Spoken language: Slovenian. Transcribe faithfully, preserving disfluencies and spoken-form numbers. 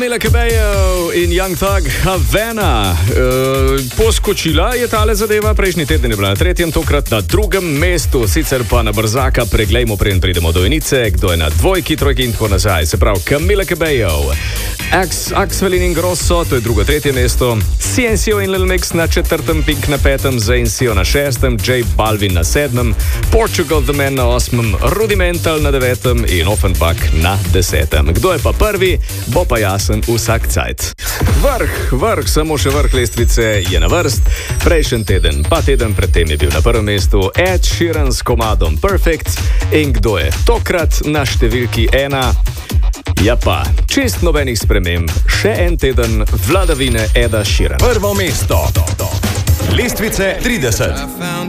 Camila Cabello in Young Thug Havana. E, poskočila je tale zadeva, prejšnji teden je bila na tretjem, tokrat na drugem mestu, sicer pa na brzaka. Preglejmo, preden pridemo do enice, kdo je na dvojki, trojki in tako nazaj. Se pravi, Camila Cabello, Axwell in Ingrosso, to je drugo, tretje mesto, Ciencio in Lil Mix na četrtem, Pink na petem, Zayn Sio na šestem, J Balvin na sedmem, Portugal The Man na osmem, Rudimental na devetem in Offenbach na desetem. Kdo je pa prvi, bo pa jasen vsak cajt. Vrh, vrh, samo še vrh lestvice je na vrst. Prejšnji teden, pa teden predtem je bil na prvem mestu Ed Sheeran s komadom Perfect. In kdo je tokrat na številki ena? Ja pa, čist nobenih sprememb, še en teden vladavine Eda Sheerana. Prvo mesto, lestvice trideset.